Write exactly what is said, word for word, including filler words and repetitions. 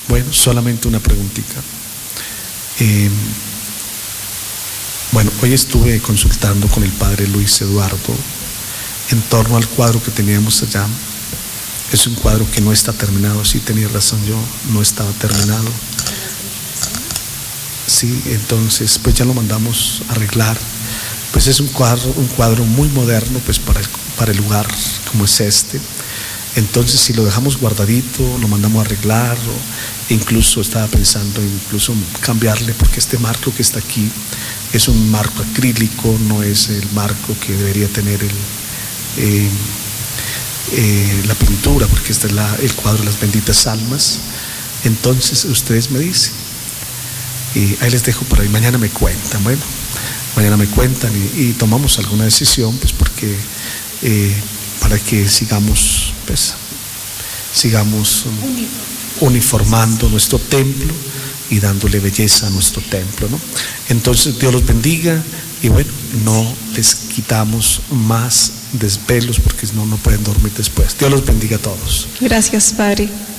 Bueno, solamente una preguntita. Eh, bueno, hoy estuve consultando con el padre Luis Eduardo en torno al cuadro que teníamos allá. Es un cuadro que no está terminado, sí tenía razón yo, no estaba terminado. Sí, entonces pues ya lo mandamos a arreglar. Pues es un cuadro, un cuadro muy moderno pues para el, para el lugar como es este. Entonces si lo dejamos guardadito, lo mandamos a arreglar, o incluso estaba pensando incluso cambiarle, porque este marco que está aquí es un marco acrílico, no es el marco que debería tener el, eh, eh, la pintura, porque este es la, el cuadro de las benditas almas. Entonces ustedes me dicen, y ahí les dejo por ahí, mañana me cuentan, bueno, mañana me cuentan y, y tomamos alguna decisión, pues porque eh, para que sigamos, pues, sigamos uniformando nuestro templo y dándole belleza a nuestro templo, ¿no? Entonces Dios los bendiga y bueno, no les quitamos más desvelos porque no, no pueden dormir después. Dios los bendiga a todos. Gracias, Padre.